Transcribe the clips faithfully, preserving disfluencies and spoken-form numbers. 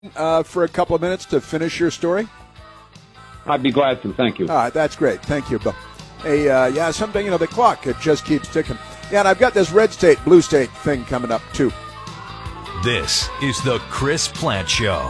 uh, for a couple of minutes to finish your story? I'd be glad to. Thank you. All right, that's great. Thank you, Bill. Hey, uh, yeah, something, you know, the clock, it just keeps ticking. Yeah, and I've got this red state, blue state thing coming up, too. This is the Chris Plante Show.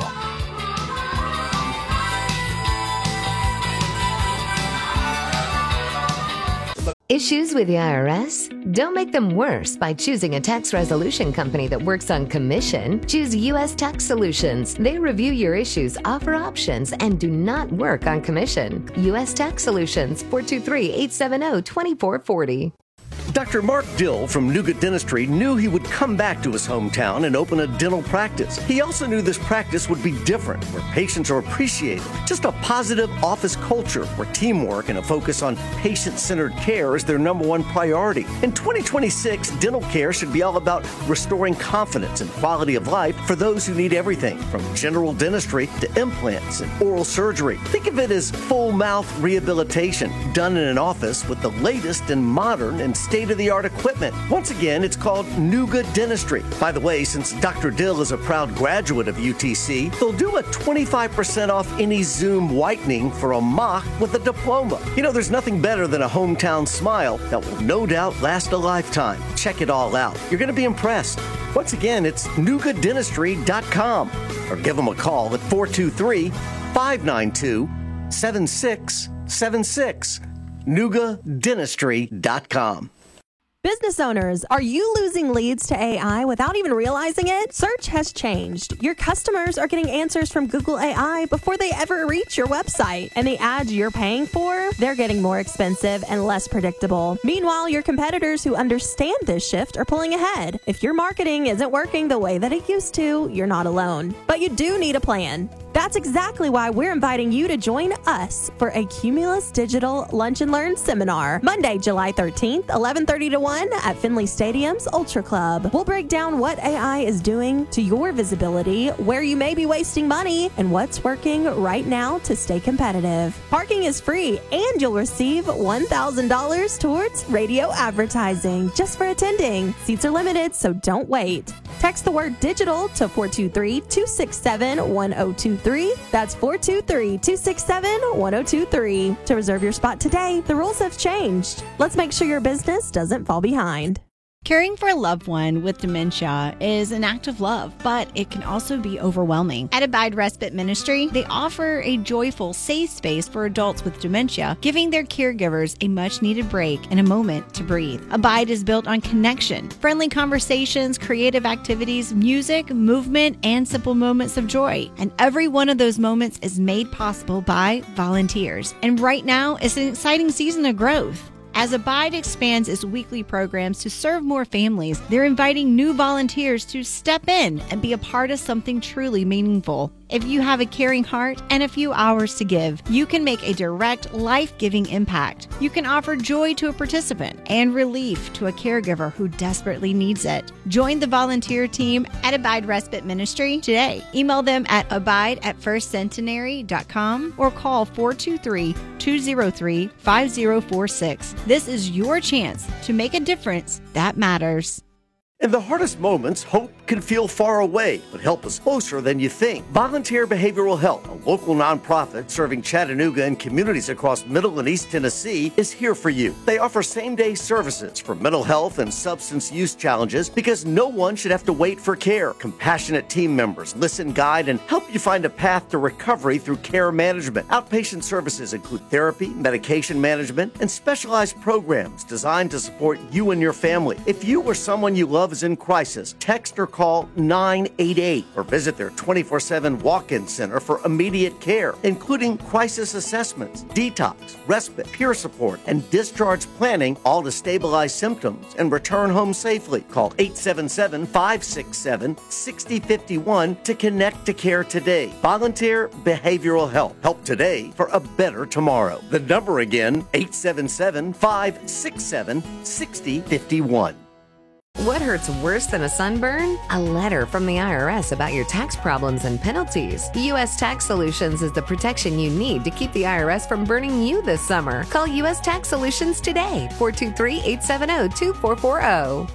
Issues with the I R S? Don't make them worse by choosing a tax resolution company that works on commission. Choose U S Tax Solutions. They review your issues, offer options, and do not work on commission. U S Tax Solutions, four two three, eight seven zero, two four four zero. Doctor Mark Dill from Nuga Dentistry knew he would come back to his hometown and open a dental practice. He also knew this practice would be different, where patients are appreciated. Just a positive office culture where teamwork and a focus on patient-centered care is their number one priority. In twenty twenty-six, dental care should be all about restoring confidence and quality of life for those who need everything from general dentistry to implants and oral surgery. Think of it as full mouth rehabilitation done in an office with the latest and modern and state-of-the-art equipment. Once again, it's called Nuga Dentistry. By the way, since Doctor Dill is a proud graduate of U T C, they'll do a twenty-five percent off any Zoom whitening for a mock with a diploma. You know, there's nothing better than a hometown smile that will no doubt last a lifetime. Check it all out. You're going to be impressed. Once again, it's nuga dentistry dot com or give them a call at four two three, five nine two, seven six seven six. nuga dentistry dot com. Business owners, are you losing leads to A I without even realizing it? Search has changed. Your customers are getting answers from Google A I before they ever reach your website. And the ads you're paying for, they're getting more expensive and less predictable. Meanwhile, your competitors who understand this shift are pulling ahead. If your marketing isn't working the way that it used to, you're not alone. But you do need a plan. That's exactly why we're inviting you to join us for a Cumulus Digital Lunch and Learn seminar, Monday, July thirteenth, eleven thirty to one at Finley Stadium's Ultra Club. We'll break down what A I is doing to your visibility, where you may be wasting money, and what's working right now to stay competitive. Parking is free, and you'll receive one thousand dollars towards radio advertising just for attending. Seats are limited, so don't wait. Text the word digital to four two three, two six seven, one zero two three. That's four two three, two six seven, one zero two three. To reserve your spot today, the rules have changed. Let's make sure your business doesn't fall behind. Caring for a loved one with dementia is an act of love, but it can also be overwhelming. At Abide Respite Ministry, they offer a joyful, safe space for adults with dementia, giving their caregivers a much-needed break and a moment to breathe. Abide is built on connection, friendly conversations, creative activities, music, movement, and simple moments of joy. And every one of those moments is made possible by volunteers. And right now, it's an exciting season of growth. As Abide expands its weekly programs to serve more families, they're inviting new volunteers to step in and be a part of something truly meaningful. If you have a caring heart and a few hours to give, you can make a direct, life-giving impact. You can offer joy to a participant and relief to a caregiver who desperately needs it. Join the volunteer team at Abide Respite Ministry today. Email them at abide at first centenary dot com or call four two three, two zero three, five zero four six. This is your chance to make a difference that matters. In the hardest moments, hope can feel far away, but help is closer than you think. Volunteer Behavioral Health, a local nonprofit serving Chattanooga and communities across Middle and East Tennessee, is here for you. They offer same-day services for mental health and substance use challenges because no one should have to wait for care. Compassionate team members listen, guide, and help you find a path to recovery through care management. Outpatient services include therapy, medication management, and specialized programs designed to support you and your family. If you or someone you love is in crisis, text or call nine eight eight or visit their twenty-four seven walk-in center for immediate care, including crisis assessments, detox, respite, peer support, and discharge planning, all to stabilize symptoms and return home safely. Call eight seven seven, five six seven, six zero five one to connect to care today. Volunteer Behavioral Health. Help today for a better tomorrow. The number again, eight seven seven, five six seven, six zero five one. What hurts worse than a sunburn? A letter from the I R S about your tax problems and penalties. U S Tax Solutions is the protection you need to keep the I R S from burning you this summer. Call U S Tax Solutions today, four two three, eight seven zero, two four four zero.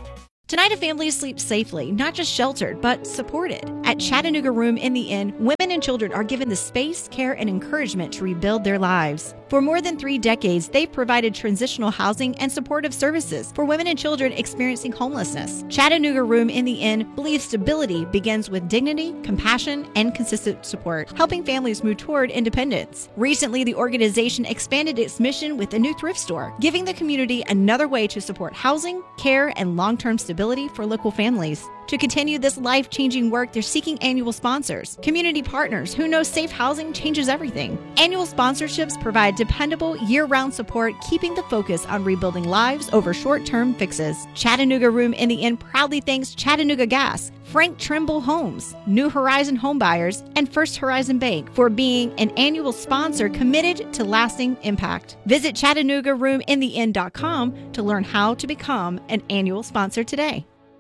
Tonight, a family sleeps safely, not just sheltered, but supported. At Chattanooga Room in the Inn, women and children are given the space, care, and encouragement to rebuild their lives. For more than three decades, they've provided transitional housing and supportive services for women and children experiencing homelessness. Chattanooga Room in the Inn believes stability begins with dignity, compassion, and consistent support, helping families move toward independence. Recently, the organization expanded its mission with a new thrift store, giving the community another way to support housing, care, and long-term stability for local families. To continue this life-changing work, they're seeking annual sponsors, community partners who know safe housing changes everything. Annual sponsorships provide dependable, year-round support, keeping the focus on rebuilding lives over short-term fixes. Chattanooga Room in the Inn proudly thanks Chattanooga Gas, Frank Trimble Homes, New Horizon Homebuyers, and First Horizon Bank for being an annual sponsor committed to lasting impact. Visit Chattanooga Room in the Inn dot com to learn how to become an annual sponsor today.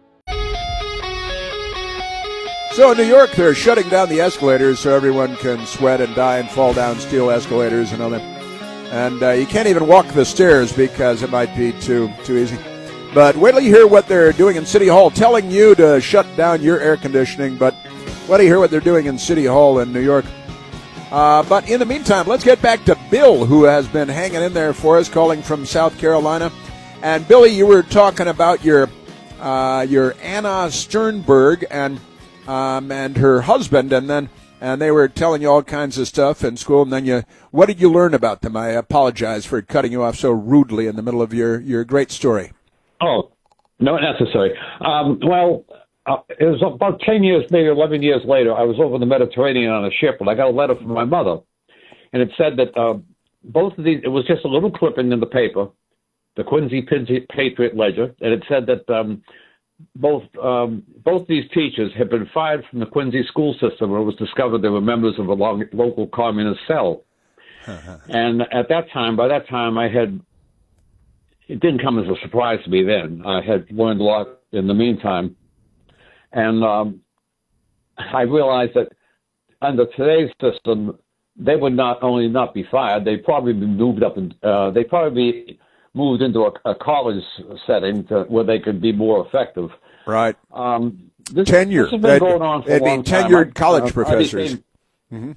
So in New York, they're shutting down the escalators so everyone can sweat and die and fall down steel escalators and all that. And uh, you can't even walk the stairs because it might be too too easy. But wait till you hear what they're doing in City Hall, telling you to shut down your air conditioning. But wait till you hear what they're doing in City Hall in New York. Uh, but in the meantime, let's get back to Bill, who has been hanging in there for us, calling from South Carolina. And Billy, you were talking about your uh, your Anna Sternberg and um, and her husband, and then and they were telling you all kinds of stuff in school. And then you, what did you learn about them? I apologize for cutting you off so rudely in the middle of your, your great story. Oh, not necessary. Um, well, uh, it was about ten years, maybe eleven years later. I was over in the Mediterranean on a ship, and I got a letter from my mother, and it said that uh, both of these. It was just a little clipping in the paper, the Quincy Patriot Ledger, and it said that um, both um, both these teachers had been fired from the Quincy school system, where it was discovered they were members of a long, local communist cell. And at that time, by that time, I had. It didn't come as a surprise to me then. I had learned a lot in the meantime. And um, I realized that under today's system, they would not only not be fired, they'd probably be moved up, and uh, they'd probably be moved into a, a college setting to, where they could be more effective. Right. Um, this, Tenure. This has been going on for a long time. They'd be tenured college uh, professors. Mm-hmm.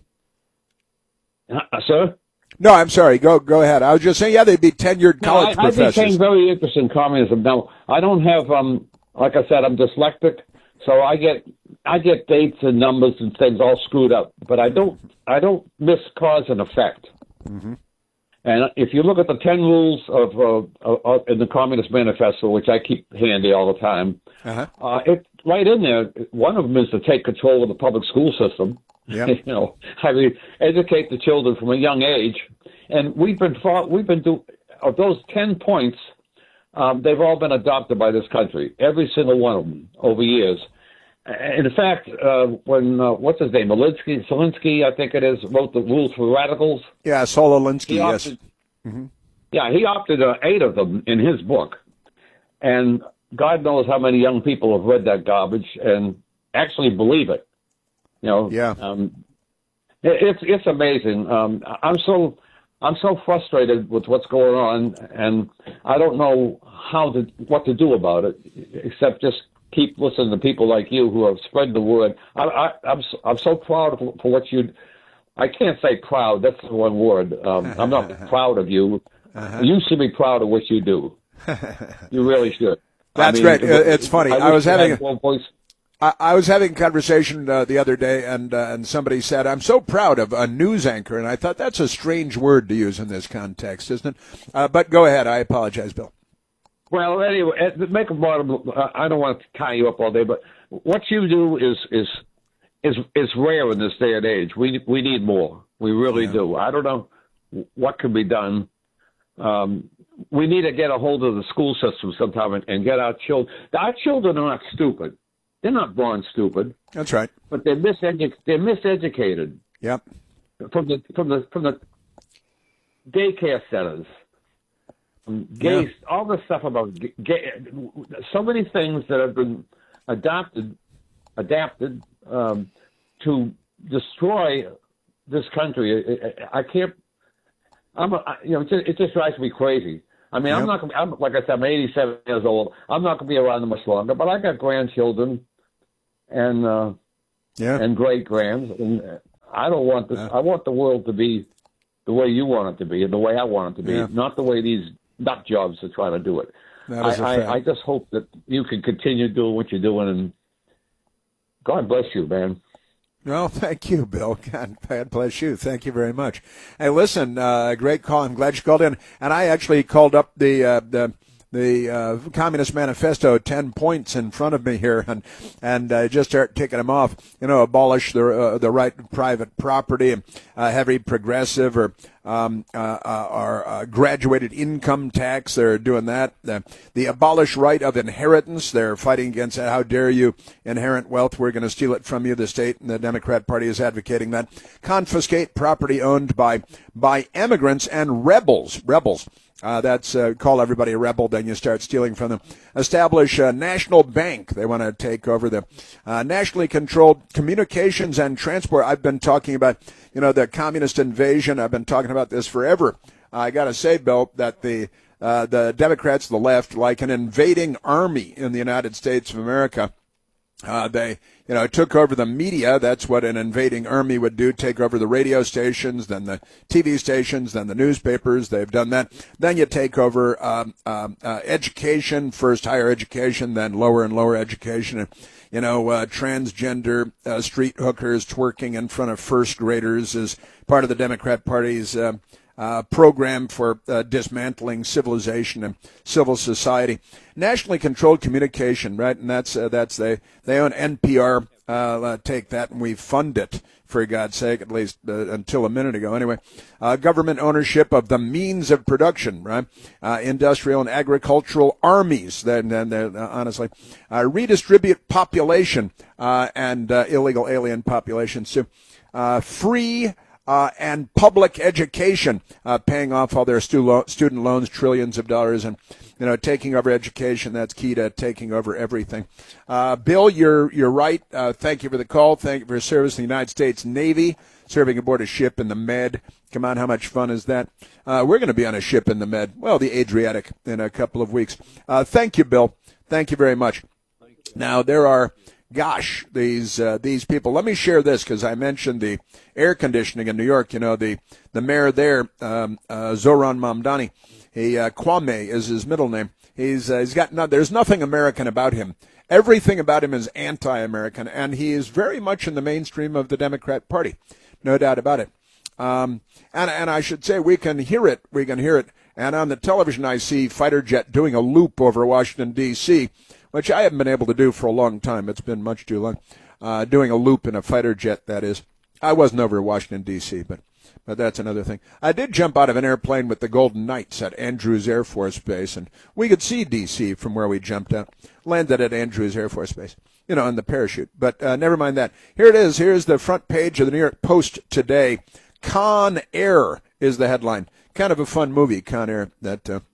Uh, sir? No, I'm sorry. Go go ahead. I was just saying, yeah, they'd be tenured college no, I, professors. I became very interested in communism. Now, I don't have, um, like I said, I'm dyslexic, so I get I get dates and numbers and things all screwed up. But I don't I don't miss cause and effect. Mm-hmm. And if you look at the ten rules of uh, uh, in the Communist Manifesto, which I keep handy all the time, uh-huh. uh, it's right in there. One of them is to take control of the public school system. Yep. You know, I mean, educate the children from a young age, and we've been fought, we've been do of those ten points. Um, they've all been adopted by this country, every single one of them over years. And in fact, uh, when uh, what's his name, Alinsky, Solinsky, I think it is, wrote the rules for radicals. Yeah, Saul Alinsky. Yes. Mm-hmm. Yeah, he opted uh, eight of them in his book, and God knows how many young people have read that garbage and actually believe it. You know, yeah. Um, it, it's it's amazing. Um, I'm so I'm so frustrated with what's going on, and I don't know how to what to do about it, except just keep listening to people like you who have spread the word. I, I, I'm so, I'm so proud of, for what you. I can't say proud. That's the one word. Um, I'm not proud of you. Uh-huh. You should be proud of what you do. You really should. That's I mean, great. It, it's funny. I, I was having. A, voice. I, I was having a conversation uh, the other day, and uh, and somebody said, "I'm so proud of a news anchor," and I thought that's a strange word to use in this context, isn't it? Uh, but go ahead. I apologize, Bill. Well, anyway, make a bottom. I don't want to tie you up all day, but what you do is is is is rare in this day and age. We we need more. We really yeah. do. I don't know what can be done. Um, we need to get a hold of the school system sometime and, and get our children. Our children are not stupid. They're not born stupid. That's right. But they're misedu- They're miseducated. Yep. From the from the from the daycare centers, gay, yeah. all this stuff about gay, so many things that have been adopted, adapted um, to destroy this country. I, I can't. I'm. A, you know, it just, it just drives me crazy. I mean, Yep. I'm not gonna, I'm, like I said, I'm eighty-seven years old. I'm not going to be around much longer, but I got grandchildren and uh, Yeah. and great grands, and I don't want this. Yeah. I want the world to be the way you want it to be, and the way I want it to be, Yeah. not the way these nut jobs are trying to do it. That I, is a I, fact. I just hope that you can continue doing what you're doing, and God bless you, man. Well, thank you, Bill. God, God bless you. Thank you very much. Hey, listen, uh, great call. I'm glad you called in. And I actually called up the uh, the the uh, Communist Manifesto, ten points in front of me here, and and uh, just start ticking them off. You know, abolish the uh, the right to private property, uh, heavy progressive or um, uh, uh, or uh, graduated income tax. They're doing that. The, the abolish right of inheritance. They're fighting against that. How dare you inherit wealth? We're going to steal it from you. The state and the Democrat Party is advocating that. Confiscate property owned by by immigrants and rebels. Rebels. Uh, that's uh, call everybody a rebel, then you start stealing from them. Establish a national bank. They want to take over the uh, nationally controlled communications and transport. I've been talking about, you know, the communist invasion. I've been talking about this forever. I got to say, Bill, that the uh, the Democrats, the left, like an invading army in the United States of America. Uh, they, you know, took over the media. That's what an invading army would do, take over the radio stations, then the T V stations, then the newspapers. They've done that. Then you take over um, um, uh, education, first higher education, then lower and lower education. And, you know, uh, transgender uh, street hookers twerking in front of first graders is part of the Democrat Party's uh, Uh, program for uh, dismantling civilization and civil society. Nationally controlled communication, right? And that's uh, that's they they own N P R. Uh, uh, take that, and we fund it, for God's sake, at least uh, until a minute ago. Anyway, uh, government ownership of the means of production, right? Uh, industrial and agricultural armies. Then, then uh, honestly, uh, redistribute population uh, and uh, illegal alien populations too. Uh, free. Uh, and public education, uh, paying off all their stu- lo- student loans, trillions of dollars, and you know, taking over education. That's key to taking over everything. Uh, Bill, you're you're right. Uh, thank you for the call. Thank you for your service in the United States Navy, serving aboard a ship in the Med. Come on, how much fun is that? Uh, we're going to be on a ship in the Med, well, the Adriatic, in a couple of weeks. Uh, thank you, Bill. Thank you very much. Now there are. Gosh, these uh, these people. Let me share this because I mentioned the air conditioning in New York. You know, the the mayor there, um, uh, Zoran Mamdani. He uh, Kwame is his middle name. He's uh, he's got no, there's nothing American about him. Everything about him is anti-American, and he is very much in the mainstream of the Democrat Party, no doubt about it. Um, and and I should say we can hear it. We can hear it. And on the television, I see fighter jet doing a loop over Washington D C, which I haven't been able to do for a long time. It's been much too long. Uh, doing a loop in a fighter jet, that is. I wasn't over Washington, D C, but but that's another thing. I did jump out of an airplane with the Golden Knights at Andrews Air Force Base, and we could see D C from where we jumped out. Landed at Andrews Air Force Base, you know, on the parachute. But uh, never mind that. Here it is. Here's the front page of the New York Post today. Con Air is the headline. Kind of a fun movie, Con Air, that... Uh,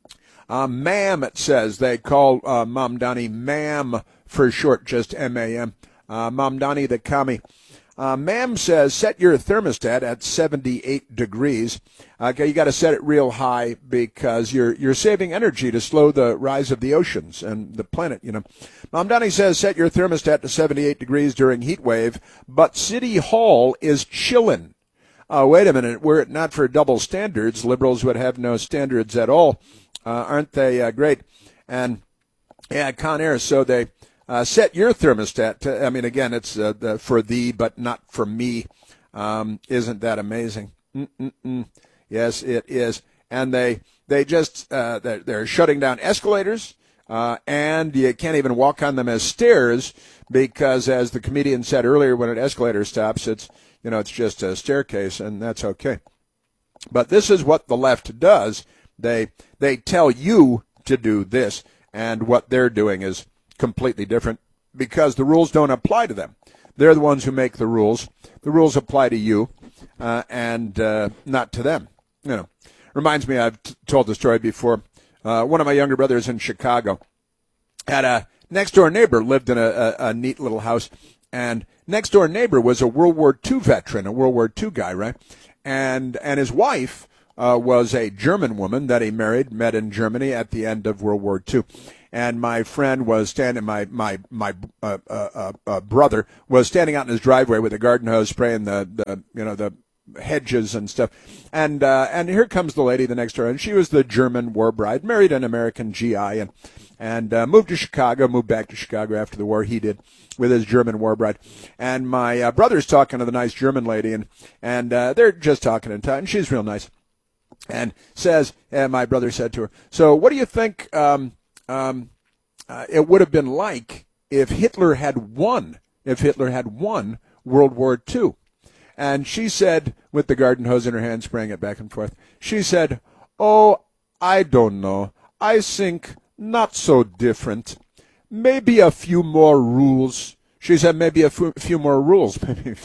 Uh, ma'am, it says. They call uh, Mamdani ma'am for short, just M A M. Uh, Mamdani the commie. Uh, ma'am says, set your thermostat at seventy-eight degrees. Okay, you got to set it real high because you're you're saving energy to slow the rise of the oceans and the planet, you know. Mamdani says, set your thermostat to seventy-eight degrees during heat wave, but City Hall is chillin'. Uh, wait a minute, were it not for double standards, liberals would have no standards at all. Uh, aren't they uh, great? And, yeah, Con Air, so they uh, set your thermostat to, I mean, again, it's uh, the, for thee, but not for me. Um, isn't that amazing? Mm-mm-mm. Yes, it is. And they they just, uh, they're, they're shutting down escalators, uh, and you can't even walk on them as stairs because, as the comedian said earlier, when an escalator stops, it's, you know, it's just a staircase, and that's okay. But this is what the left does. They they tell you to do this, and what they're doing is completely different because the rules don't apply to them. They're the ones who make the rules. The rules apply to you uh, and uh, not to them. You know, reminds me, I've t- told the story before. Uh, one of my younger brothers in Chicago had a next-door neighbor, lived in a, a, a neat little house, and next-door neighbor was a World War Two veteran, a World War Two guy, right? And and his wife uh, was a German woman that he married, met in Germany at the end of World War Two. And my friend was standing, my my my uh, uh, uh, brother was standing out in his driveway with a garden hose, spraying the, the you know the hedges and stuff. And uh, and here comes the lady the next door, and she was the German war bride, married an American G I, and and uh, moved to Chicago, moved back to Chicago after the war. He did with his German war bride. And my uh, brother's talking to the nice German lady, and and uh, they're just talking and talking. She's real nice, and says, and my brother said to her, "So what do you think?" Um, Um, uh, it would have been like if Hitler had won, if Hitler had won World War Two. And she said, with the garden hose in her hand, spraying it back and forth, she said, "Oh, I don't know. I think not so different. Maybe a few more rules." She said, maybe a f- few more rules.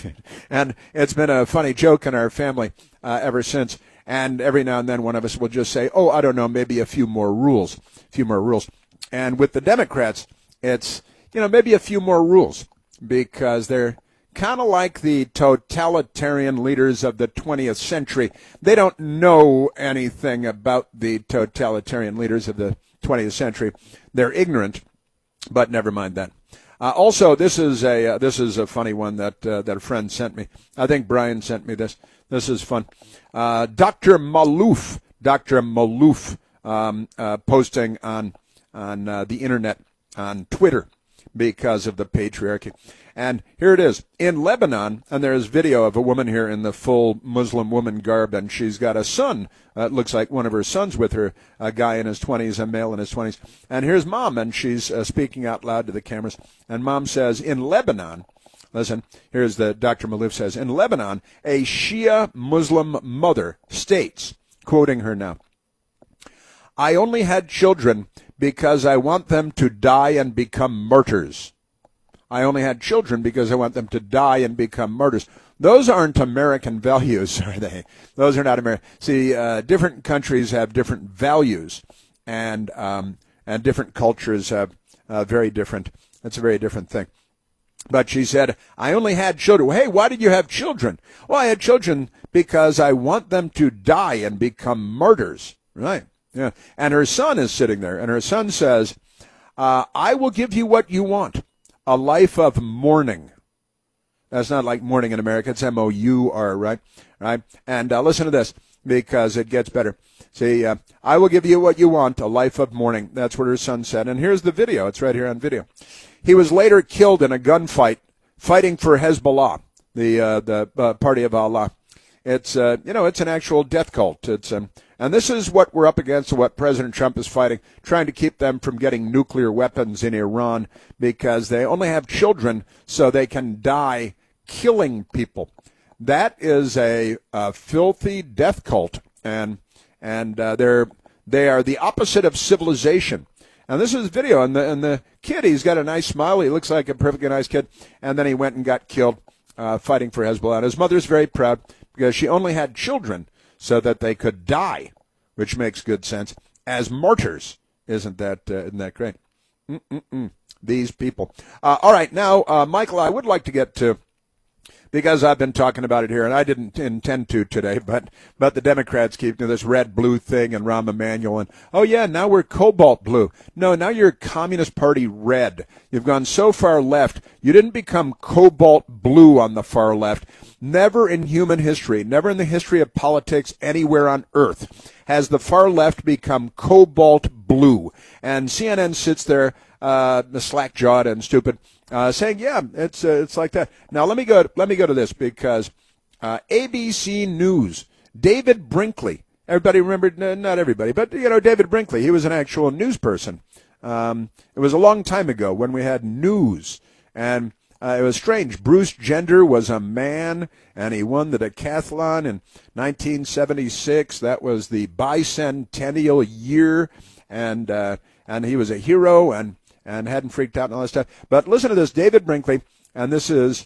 And it's been a funny joke in our family uh, ever since. And every now and then one of us will just say, "Oh, I don't know, maybe a few more rules, a few more rules." And with the Democrats, it's, you know, maybe a few more rules, because they're kind of like the totalitarian leaders of the twentieth century. They don't know anything about the totalitarian leaders of the twentieth century. They're ignorant, but never mind that. Uh, also, this is a uh, this is a funny one that uh, that a friend sent me. I think Brian sent me this. This is fun. Uh, Doctor Malouf, Doctor Malouf, um, uh, posting on on uh, the internet, on Twitter, because of the patriarchy. And here it is. In Lebanon, and there's video of a woman here in the full Muslim woman garb, and she's got a son. Uh, it looks like one of her sons with her, a guy in his twenties, a male in his twenties. And here's Mom, and she's uh, speaking out loud to the cameras. And Mom says, in Lebanon, listen, here's the Doctor Malouf says, in Lebanon, a Shia Muslim mother states, quoting her now, "I only had children because I want them to die and become martyrs. I only had children because I want them to die and become martyrs." Those aren't American values, are they? Those are not American. See, uh, different countries have different values, and um, and different cultures have uh, very different. That's a very different thing. But she said, "I only had children." Well, hey, why did you have children? Well, I had children because I want them to die and become martyrs. Right. Yeah. And her son is sitting there, and her son says, uh, "I will give you what you want, a life of mourning." That's not like mourning in America. It's M O U R, right? Right. And uh, listen to this, because it gets better. See, uh, "I will give you what you want, a life of mourning." That's what her son said. And here's the video. It's right here on video. He was later killed in a gunfight fighting for Hezbollah, the uh, the uh, party of Allah. It's uh, you know, it's an actual death cult. It's um, and this is what we're up against, what President Trump is fighting, trying to keep them from getting nuclear weapons in Iran, because they only have children so they can die killing people. That is a, a filthy death cult, and and uh, they're they are the opposite of civilization. And this is video, and the and the kid, he's got a nice smile. He looks like a perfectly nice kid, and then he went and got killed uh, fighting for Hezbollah. And his mother's very proud because she only had children so that they could die, which makes good sense, as martyrs. Isn't that uh, isn't that great? Mm-mm-mm. These people. Uh, all right, now, uh, Michael, I would like to get to, because I've been talking about it here, and I didn't intend to today, but but the Democrats keep doing this red-blue thing, and Rahm Emanuel, and, oh, yeah, now we're cobalt blue. No, now you're Communist Party red. You've gone so far left. You didn't become cobalt blue on the far left. Never in human history, never in the history of politics anywhere on earth has the far left become cobalt blue. And C N N sits there, uh, slack-jawed and stupid, Uh, saying, yeah, it's uh, it's like that. Now let me go. Let me go to this, because uh, A B C News, David Brinkley. Everybody remembered? No, not everybody, but you know, David Brinkley. He was an actual news person. Um, it was a long time ago when we had news, and uh, it was strange. Bruce Gender was a man, and he won the decathlon in nineteen seventy-six. That was the bicentennial year, and uh, and he was a hero, and. and hadn't freaked out and all that stuff. But listen to this, David Brinkley, and this is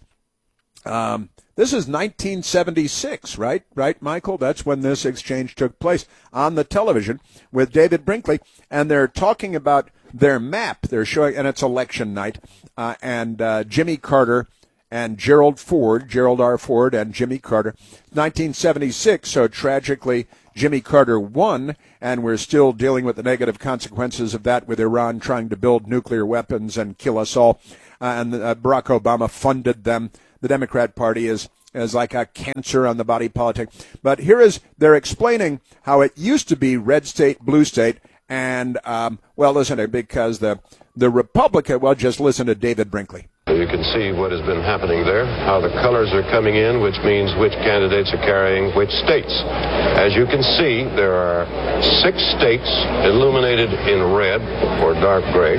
um, this is nineteen seventy-six, right? Right, Michael? That's when this exchange took place on the television with David Brinkley, and they're talking about their map. They're showing, and it's election night, uh, and uh, Jimmy Carter and Gerald Ford, Gerald R. Ford, and Jimmy Carter. nineteen seventy-six, so tragically, Jimmy Carter won, and we're still dealing with the negative consequences of that with Iran trying to build nuclear weapons and kill us all. Uh, and uh, Barack Obama funded them. The Democrat Party is, is like a cancer on the body politic. But here is, they're explaining how it used to be red state, blue state, and, um, well, listen to it, because the, the Republican, well, just listen to David Brinkley. You can see what has been happening there, how the colors are coming in, which means which candidates are carrying which states. As you can see, there are six states illuminated in red or dark gray.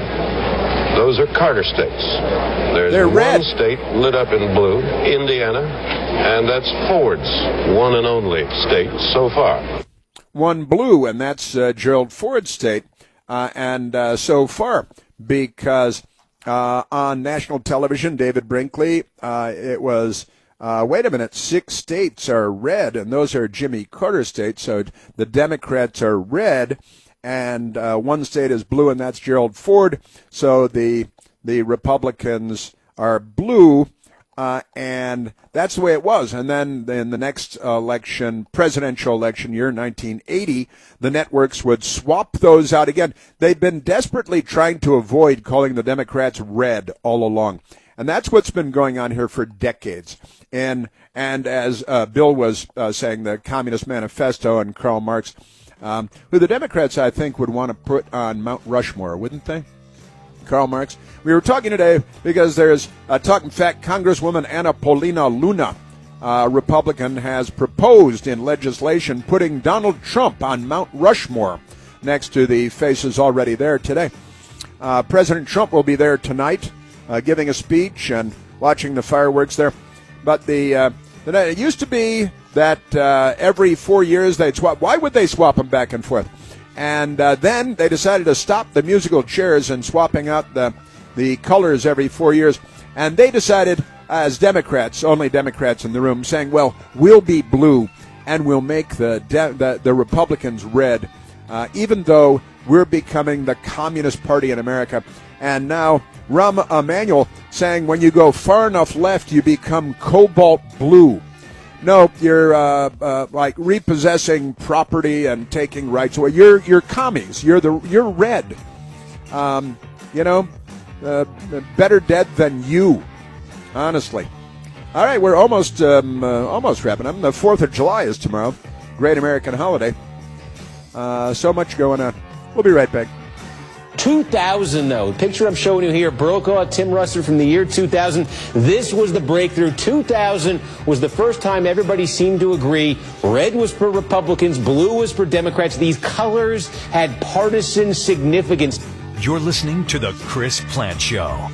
Those are Carter states. There's They're one red. state lit up in blue, Indiana, and that's Ford's one and only state so far. One blue, and that's uh, Gerald Ford's state, uh, and uh, so far, because uh, on national television, David Brinkley, uh, it was, uh, wait a minute, six states are red, and those are Jimmy Carter states, so the Democrats are red, and uh, one state is blue, and that's Gerald Ford, so the the Republicans are blue. Uh, and that's the way it was. And then in the next election, presidential election year, nineteen eighty, the networks would swap those out again. They've been desperately trying to avoid calling the Democrats red all along. And that's what's been going on here for decades. And, and as uh, Bill was uh, saying, the Communist Manifesto and Karl Marx, um, who the Democrats, I think, would want to put on Mount Rushmore, wouldn't they? Karl Marx. We were talking today because there's a talk. In fact, Congresswoman Anna Paulina Luna, uh, Republican, has proposed in legislation putting Donald Trump on Mount Rushmore next to the faces already there today. Uh, President Trump will be there tonight uh, giving a speech and watching the fireworks there. But the, uh, the it used to be that uh, every four years they'd swap. Why would they swap them back and forth? And uh, then they decided to stop the musical chairs and swapping out the the colors every four years. And they decided, as Democrats, only Democrats in the room, saying, well, we'll be blue and we'll make the de- the, the Republicans red, uh, even though we're becoming the Communist Party in America. And now Rahm Emanuel saying when you go far enough left, you become cobalt blue. No, you're uh, uh, like repossessing property and taking rights away. You're you're commies. You're the you're red. Um, you know, uh, better dead than you. Honestly. All right, we're almost um, uh, almost wrapping up. The Fourth of July is tomorrow. Great American holiday. Uh, so much going on. We'll be right back. two thousand, though. The picture I'm showing you here, Brokaw, Tim Russert from the year two thousand. This was the breakthrough. two thousand was the first time everybody seemed to agree. Red was for Republicans, blue was for Democrats. These colors had partisan significance. You're listening to The Chris Plante Show.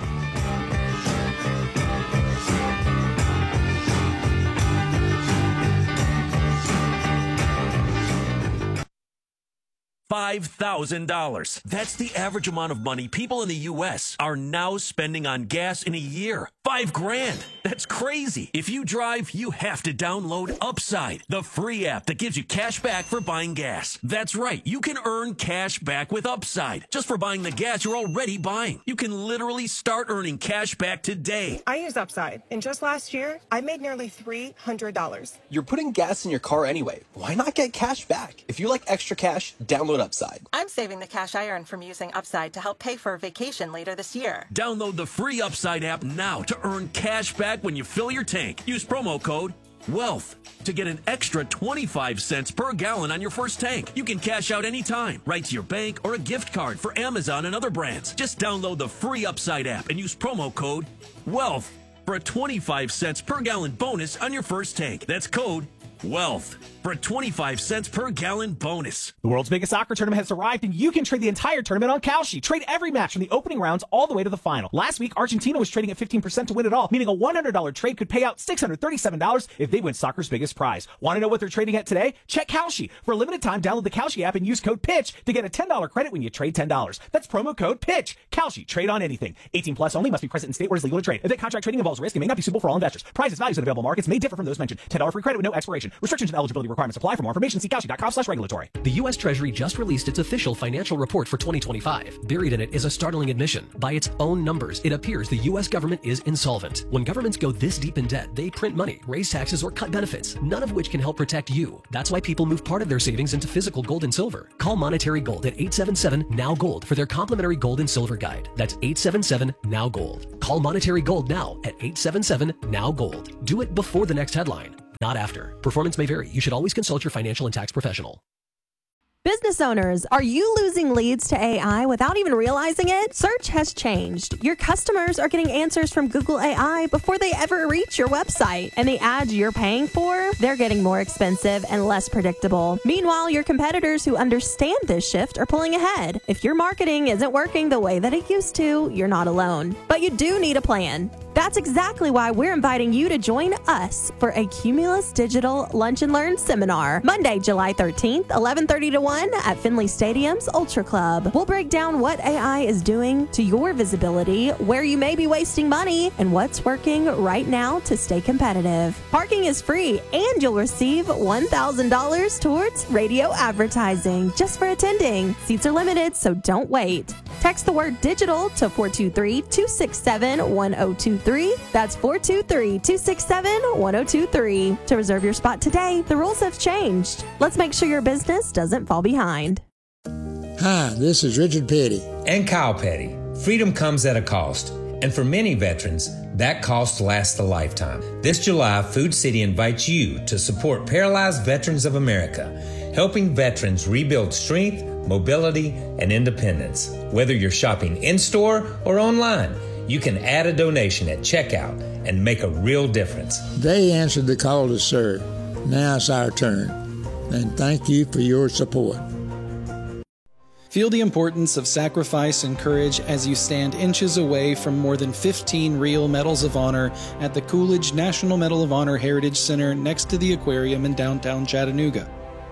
five thousand dollars. That's the average amount of money people in the U S are now spending on gas in a year. Five grand. That's crazy. If you drive, you have to download Upside, the free app that gives you cash back for buying gas. That's right. You can earn cash back with Upside just for buying the gas you're already buying. You can literally start earning cash back today. I use Upside, and just last year, I made nearly three hundred dollars. You're putting gas in your car anyway. Why not get cash back? If you like extra cash, download Upside. I'm saving the cash I earn from using Upside to help pay for a vacation later this year. Download the free Upside app now to earn cash back when you fill your tank. Use promo code WEALTH to get an extra twenty-five cents per gallon on your first tank. You can cash out anytime, right to your bank or a gift card for Amazon and other brands. Just download the free Upside app and use promo code WEALTH for a twenty-five cents per gallon bonus on your first tank. That's code WEALTH for a twenty-five cents per gallon bonus. The world's biggest soccer tournament has arrived, and you can trade the entire tournament on Kalshi. Trade every match from the opening rounds all the way to the final. Last week, Argentina was trading at fifteen percent to win it all, meaning a one hundred dollars trade could pay out six hundred thirty-seven dollars if they win soccer's biggest prize. Want to know what they're trading at today? Check Kalshi. For a limited time, download the Kalshi app and use code PITCH to get a ten dollars credit when you trade ten dollars. That's promo code PITCH. Kalshi. Trade on anything. eighteen plus only. Must be present in state where it's legal to trade. Event contract trading involves risk and may not be suitable for all investors. Prizes, values, and available markets may differ from those mentioned. ten dollars free credit with no expiration. exclusion. Restrictions and eligibility requirements apply. For more information, see Kalshi.com slash regulatory. The U S Treasury just released its official financial report for twenty twenty-five. Buried in it is a startling admission. By its own numbers, it appears the U S government is insolvent. When governments go this deep in debt, they print money, raise taxes, or cut benefits, none of which can help protect you. That's why people move part of their savings into physical gold and silver. Call Monetary Gold at eight seven seven, N O W, GOLD for their complimentary gold and silver guide. That's eight seven seven, N O W, GOLD. Call Monetary Gold now at eight seven seven, N O W, GOLD. Do it before the next headline, not after. Performance may vary. You should always consult your financial and tax professional. Business owners, are you losing leads to A I without even realizing it? Search has changed. Your customers are getting answers from Google A I before they ever reach your website. And the ads you're paying for, they're getting more expensive and less predictable. Meanwhile, your competitors who understand this shift are pulling ahead. If your marketing isn't working the way that it used to, you're not alone. But you do need a plan. That's exactly why we're inviting you to join us for a Cumulus Digital Lunch and Learn seminar, Monday, July thirteenth, eleven thirty to one at Finley Stadium's Ultra Club. We'll break down what A I is doing to your visibility, where you may be wasting money, and what's working right now to stay competitive. Parking is free, and you'll receive one thousand dollars towards radio advertising just for attending. Seats are limited, so don't wait. Text the word digital to four two three, two six seven, one zero two three. That's four two three, two six seven, one zero two three. To reserve your spot today, the rules have changed. Let's make sure your business doesn't fall behind. Hi, this is Richard Petty. And Kyle Petty. Freedom comes at a cost. And for many veterans, that cost lasts a lifetime. This July, Food City invites you to support Paralyzed Veterans of America, helping veterans rebuild strength, mobility, and independence. Whether you're shopping in-store or online, you can add a donation at checkout and make a real difference. They answered the call to serve. Now it's our turn. And thank you for your support. Feel the importance of sacrifice and courage as you stand inches away from more than fifteen real Medals of Honor at the Coolidge National Medal of Honor Heritage Center next to the aquarium in downtown Chattanooga.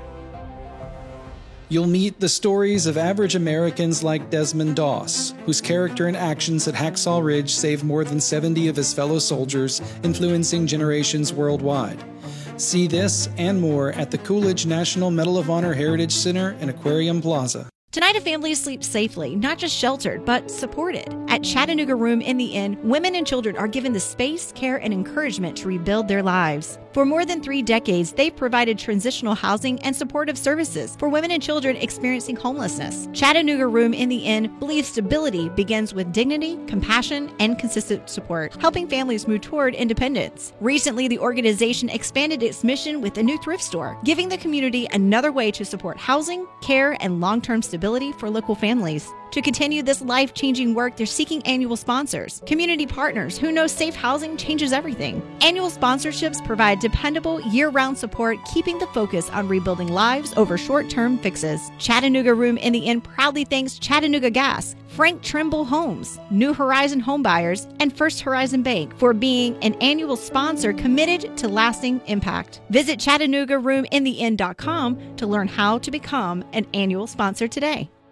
You'll meet the stories of average Americans like Desmond Doss, whose character and actions at Hacksaw Ridge saved more than seventy of his fellow soldiers, influencing generations worldwide. See this and more at the Coolidge National Medal of Honor Heritage Center and Aquarium Plaza. Tonight, a family sleeps safely, not just sheltered, but supported. At Chattanooga Room in the Inn, women and children are given the space, care, and encouragement to rebuild their lives. For more than three decades, they've provided transitional housing and supportive services for women and children experiencing homelessness. Chattanooga Room in the Inn believes stability begins with dignity, compassion, and consistent support, helping families move toward independence. Recently, the organization expanded its mission with a new thrift store, giving the community another way to support housing, care, and long-term stability for local families. To continue this life-changing work, they're seeking annual sponsors, community partners who know safe housing changes everything. Annual sponsorships provide dependable, year-round support, keeping the focus on rebuilding lives over short-term fixes. Chattanooga Room in the Inn proudly thanks Chattanooga Gas, Frank Trimble Homes, New Horizon Homebuyers, and First Horizon Bank for being an annual sponsor committed to lasting impact. Visit Chattanooga Room in the Inn dot com to learn how to become an annual sponsor today.